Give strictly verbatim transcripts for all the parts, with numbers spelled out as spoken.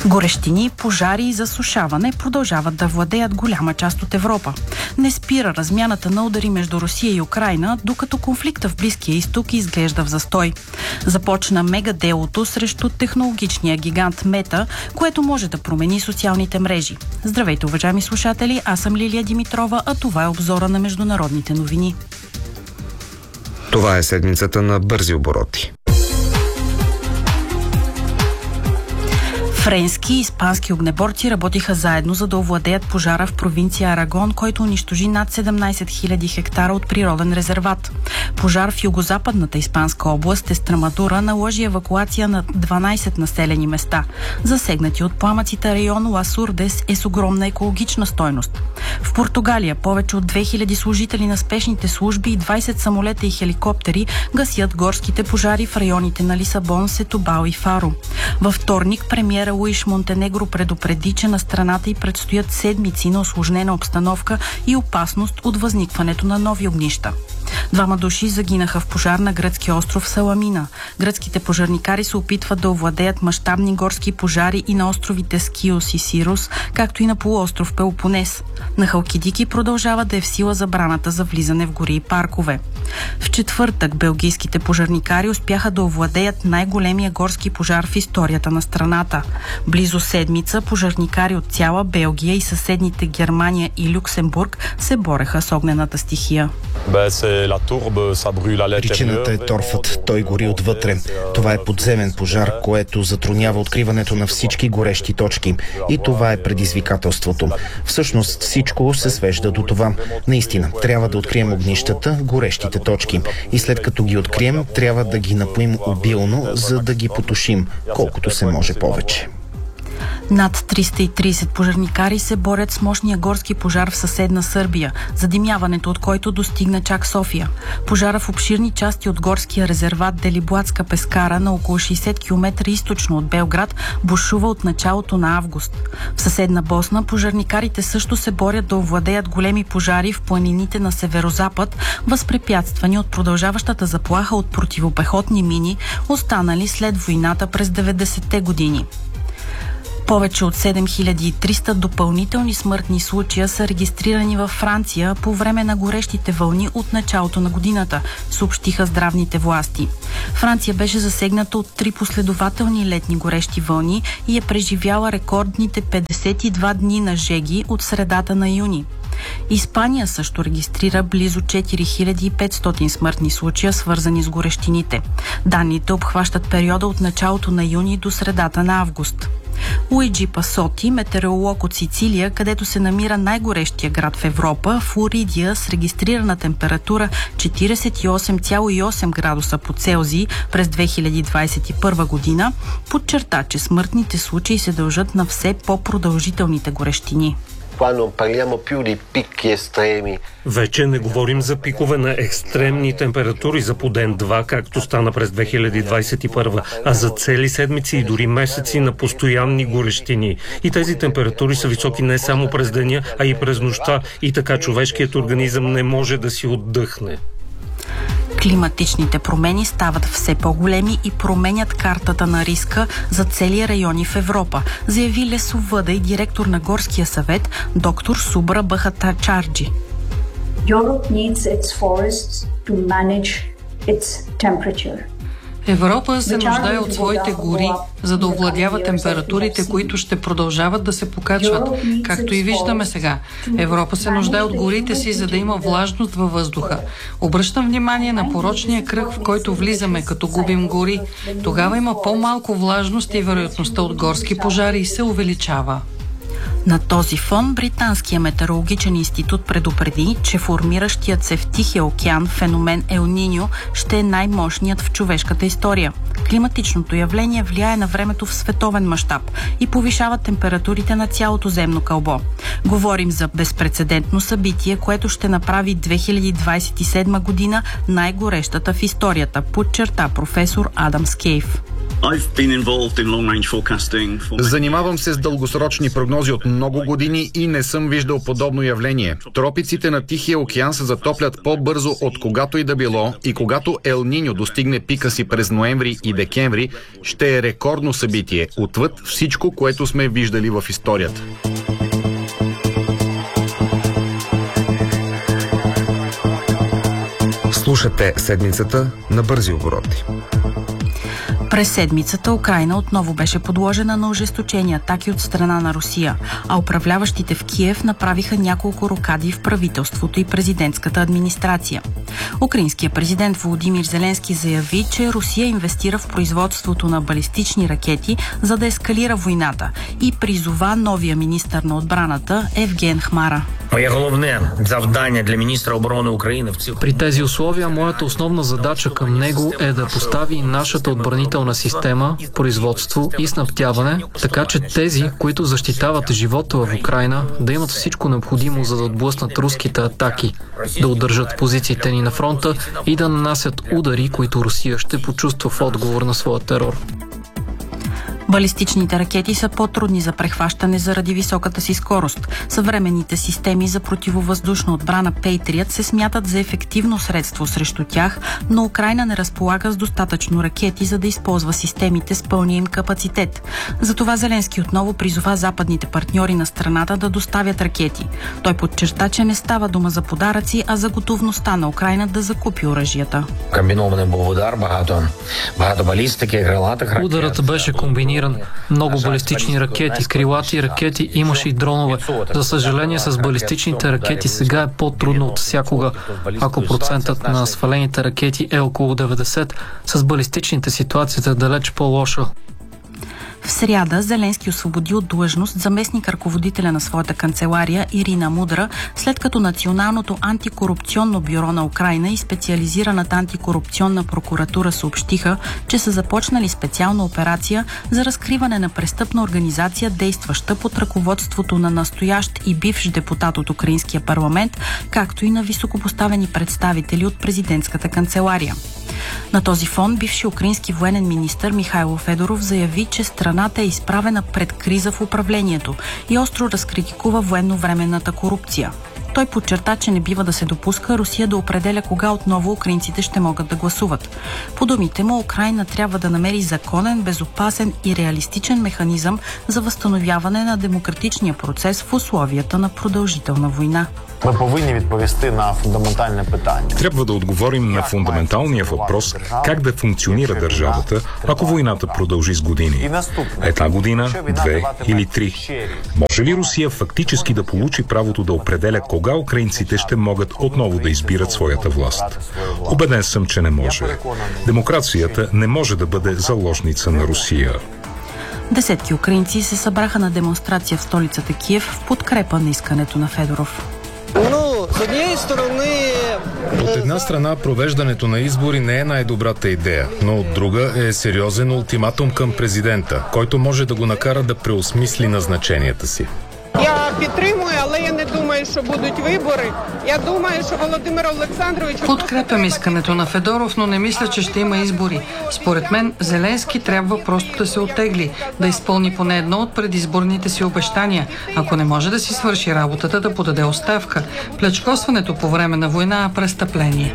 Горещини, пожари и засушаване продължават да владеят голяма част от Европа. Не спира размяната на удари между Русия и Украйна, докато конфликта в Близкия изток изглежда в застой. Започна мегаделото срещу технологичния гигант Мета, което може да промени социалните мрежи. Здравейте, уважаеми слушатели, аз съм Лилия Димитрова, а това е обзора на международните новини. Това е седмицата на бързи обороти. Френски и испански огнеборци работиха заедно, за да овладеят пожара в провинция Арагон, който унищожи над седемнайсет хиляди хектара от природен резерват. Пожар в югозападната испанска област Естремадура наложи евакуация на дванайсет населени места. Засегнати от пламъците район Ласурдес е с огромна екологична стойност. В Португалия повече от две хиляди служители на спешните служби и двайсет самолета и хеликоптери гасят горските пожари в районите на Лисабон, Сетубал и Фаро. Във вторник премиера Луиш Монтенегро предупреди, че на страната й предстоят седмици на усложнена обстановка и опасност от възникването на нови огнища. Двама души загинаха в пожар на гръцкия остров Саламина. Гръцките пожарникари се опитват да овладеят мащабни горски пожари и на островите Скиос и Сирос, както и на полуостров Пелопонес. На Халкидики продължава да е в сила забраната за влизане в гори и паркове. В четвъртък белгийските пожарникари успяха да овладеят най-големия горски пожар в историята на страната. Близо седмица пожарникари от цяла Белгия и съседните Германия и Люксембург се бореха с огнената стихия. Причината е торфът. Той гори отвътре. Това е подземен пожар, което затруднява откриването на всички горещи точки. И това е предизвикателството. Всъщност всичко се свежда до това. Наистина, трябва да открием огнищата, горещите точки. И след като ги открием, трябва да ги напоим обилно, за да ги потушим, колкото се може повече. Над триста и трийсет пожарникари се борят с мощния горски пожар в съседна Сърбия, задимяването от който достигна чак София. Пожара в обширни части от горския резерват Делиблатска пескара на около шейсет километра източно от Белград бушува от началото на август. В съседна Босна пожарникарите също се борят да овладеят големи пожари в планините на северозапад, възпрепятствани от продължаващата заплаха от противопехотни мини, останали след войната през деветдесетте години. Повече от седем хиляди и триста допълнителни смъртни случая са регистрирани във Франция по време на горещите вълни от началото на годината, съобщиха здравните власти. Франция беше засегната от три последователни летни горещи вълни и е преживяла рекордните петдесет и два дни на жеги от средата на юни. Испания също регистрира близо четири хиляди и петстотин смъртни случая, свързани с горещините. Данните обхващат периода от началото на юни до средата на август. Луиджи Пасоти, метеоролог от Сицилия, където се намира най-горещия град в Европа, в Уридия с регистрирана температура четирийсет и осем цяло и осем градуса по Целзий през две хиляди двайсет и първа година, подчерта, че смъртните случаи се дължат на все по-продължителните горещини. Вече не говорим за пикове на екстремни температури за по ден-два, както стана през две хиляди двайсет и първа, а за цели седмици и дори месеци на постоянни горещини. И тези температури са високи не само през деня, а и през нощта, и така човешкият организъм не може да си отдъхне. Климатичните промени стават все по-големи и променят картата на риска за цели райони в Европа, заяви лесовъда и директор на Горския съвет доктор Субра Бахатачарджи. Европа се нуждае от своите гори, за да овладява температурите, които ще продължават да се покачват, както и виждаме сега. Европа се нуждае от горите си, за да има влажност във въздуха. Обръщам внимание на порочния кръг, в който влизаме, като губим гори. Тогава има по-малко влажност и вероятността от горски пожари се увеличава. На този фон Британския метеорологичен институт предупреди, че формиращият се в Тихия океан феномен Ел Ниньо ще е най-мощният в човешката история. Климатичното явление влияе на времето в световен мащаб и повишава температурите на цялото земно кълбо. Говорим за безпрецедентно събитие, което ще направи две хиляди двайсет и седма година най-горещата в историята, подчерта професор Адам Скейф. Занимавам се с дългосрочни прогнози от много години и не съм виждал подобно явление. Тропиците на Тихия океан се затоплят по-бързо от когато и да било и когато Ел Ниньо достигне пика си през ноември и декември, ще е рекордно събитие, отвъд всичко, което сме виждали в историята. Слушате седмицата на бързи обороти. През седмицата Украйна отново беше подложена на ожесточени атаки от страна на Русия, а управляващите в Киев направиха няколко рокади в правителството и президентската администрация. Украинският президент Володимир Зеленски заяви, че Русия инвестира в производството на балистични ракети, за да ескалира войната, и призова новия министър на отбраната Евген Хмара. При тези условия моята основна задача към него е да постави нашата отбранителна система, производство и снабдяване, така че тези, които защитават живота в Украйна, да имат всичко необходимо, за да отблъснат руските атаки, да удържат позициите ни на фронта и да нанасят удари, които Русия ще почувства в отговор на своя терор. Балистичните ракети са по-трудни за прехващане заради високата си скорост. Съвременните системи за противовъздушна отбрана Patriot се смятат за ефективно средство срещу тях, но Украйна не разполага с достатъчно ракети, за да използва системите с пълния им капацитет. Затова Зеленски отново призова западните партньори на страната да доставят ракети. Той подчерта, че не става дума за подаръци, а за готовността на Украйна да закупи оръжията. Ударът беше комбиниран. Много балистични ракети, крилати ракети, имаше и дронове. За съжаление, с балистичните ракети сега е по-трудно от всякога. Ако процентът на свалените ракети е около деветдесет, с балистичните ситуацията е далеч по-лоша. В сряда Зеленски освободи от длъжност заместник ръководителя на своята канцелария Ирина Мудра, след като Националното антикорупционно бюро на Украйна и специализираната антикорупционна прокуратура съобщиха, че са започнали специална операция за разкриване на престъпна организация, действаща под ръководството на настоящ и бивш депутат от Украинския парламент, както и на високопоставени представители от президентската канцелария. На този фон бивши украински военен министър Михайло Федоров заяви, че страната е изправена пред криза в управлението и остро разкритикува военновременната корупция. Той подчерта, че не бива да се допуска Русия да определя кога отново украинците ще могат да гласуват. По думите му, Украйна трябва да намери законен, безопасен и реалистичен механизъм за възстановяване на демократичния процес в условията на продължителна война. Ми повинні відповісти на фундаментальне питання. Трябва да отговорим на фундаменталния въпрос как да функционира държавата, ако войната продължи с години. Една година, две или три. Може ли Русия фактически да получи правото да определя кога украинците ще могат отново да избират своята власт? Убеден съм, че не може. Демокрацията не може да бъде заложница на Русия. Десетки украинци се събраха на демонстрация в столицата Киев в подкрепа на искането на Федоров. От една страна, провеждането на избори не е най-добрата идея, но от друга е сериозен ултиматум към президента, който може да го накара да преосмисли назначенията си. Я підтримую, але я не думаю, що будуть вибори. Я думаю, що Володимир Олександрович... Подкрепям искането на Федоров, но не мисля, че ще има избори. Според мен, Зеленски трябва просто да се оттегли, да изпълни поне едно от предизборните си обещания. Ако не може да си свърши работата, да подаде оставка. Плячкосването по време на война е престъпление.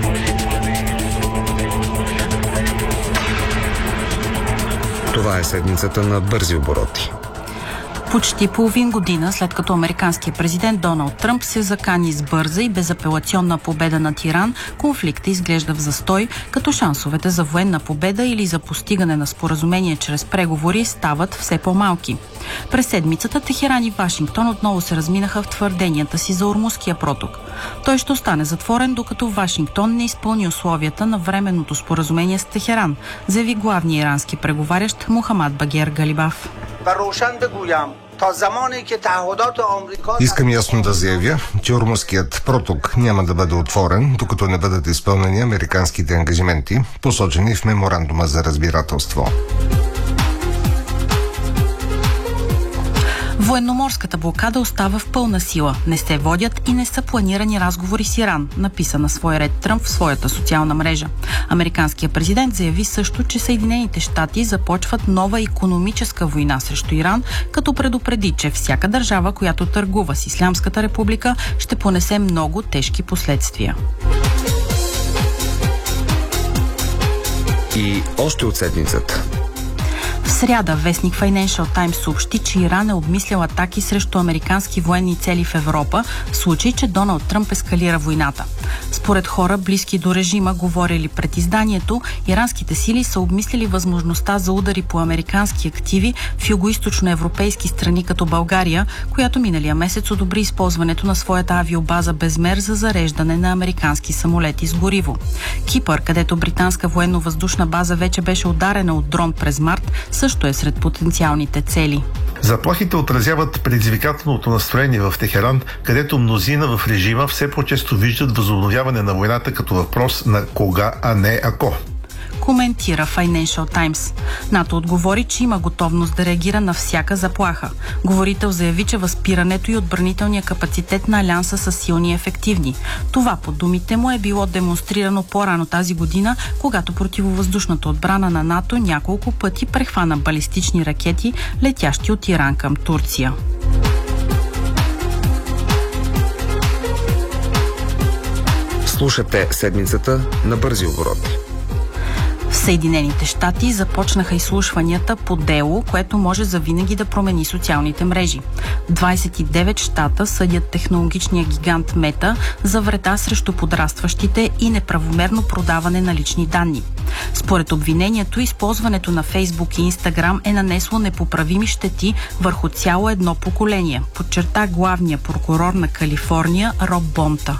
Това е седмицата на бързи обороти. Почти половин година след като американският президент Доналд Тръмп се закани с бърза и безапелационна победа над Иран, конфликтът изглежда в застой, като шансовете за военна победа или за постигане на споразумение чрез преговори стават все по-малки. През седмицата Техеран и Вашингтон отново се разминаха в твърденията си за Ормузския проток. Той ще остане затворен, докато Вашингтон не изпълни условията на временното споразумение с Техеран, заяви главният ирански преговарящ Мохамад Багер Галибаф. Искам ясно да заявя, че Ормузският проток няма да бъде отворен, докато не бъдат изпълнени американските ангажименти, посочени в меморандума за разбирателство. Военноморската блокада остава в пълна сила. Не се водят и не са планирани разговори с Иран, написа на свой ред Тръмп в своята социална мрежа. Американският президент заяви също, че Съединените щати започват нова икономическа война срещу Иран, като предупреди, че всяка държава, която търгува с Ислямската република, ще понесе много тежки последствия. И още от седмицата. В сряда вестник Financial Times съобщи, че Иран е обмислял атаки срещу американски военни цели в Европа, в случай, че Доналд Тръмп ескалира войната. Според хора, близки до режима, говорили пред изданието, иранските сили са обмислили възможността за удари по американски активи в югоизточноевропейски страни като България, която миналия месец одобри използването на своята авиобаза Безмер за зареждане на американски самолети с гориво. Кипър, където британска военно-въздушна база вече беше ударена от дрон през март, също е сред потенциалните цели. Заплахите отразяват предизвикателното настроение в Техеран, където мнозина в режима все по-често виждат възобновяване на войната като въпрос на кога, а не ако. Коментира Financial Times. НАТО отговори, че има готовност да реагира на всяка заплаха. Говорител заяви, че възпирането и отбранителния капацитет на Алианса са силни и ефективни. Това, по думите му, е било демонстрирано по-рано тази година, когато противовъздушната отбрана на НАТО няколко пъти прехвана балистични ракети, летящи от Иран към Турция. Слушате седмицата на бързи обороти. В Съединените щати започнаха изслушванията по дело, което може завинаги да промени социалните мрежи. двадесет и девет щата съдят технологичния гигант Мета за вреда срещу подрастващите и неправомерно продаване на лични данни. Според обвинението, използването на Фейсбук и Инстаграм е нанесло непоправими щети върху цяло едно поколение, подчерта главният прокурор на Калифорния Роб Бонта.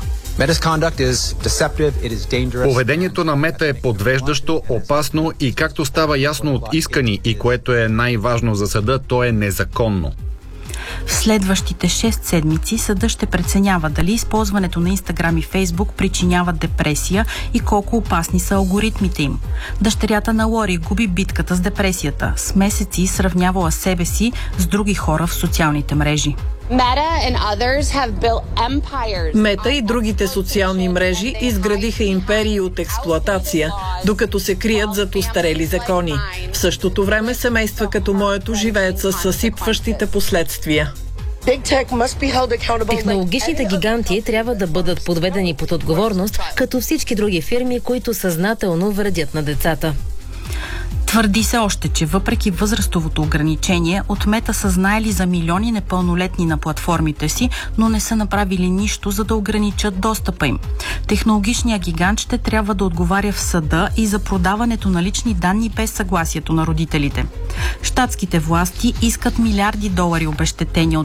Поведението на Мета е подвеждащо, опасно и, както става ясно от искани и което е най-важно за съда, то е незаконно. В следващите шест седмици съдът ще преценява дали използването на Инстаграм и Фейсбук причинява депресия и колко опасни са алгоритмите им. Дъщерята на Лори губи битката с депресията. С месеци сравнявала себе си с други хора в социалните мрежи. Мета и другите социални мрежи изградиха империи от експлоатация, докато се крият зад устарели закони. В същото време семейства като моето живеят със съсипващите последствия. Технологичните гиганти трябва да бъдат подведени под отговорност, като всички други фирми, които съзнателно вредят на децата. Твърди се още, че въпреки възрастовото ограничение, от Мета са знаели за милиони непълнолетни на платформите си, но не са направили нищо, за да ограничат достъпа им. Технологичният гигант ще трябва да отговаря в съда и за продаването на лични данни без съгласието на родителите. Щатските власти искат милиарди долари обезщетения от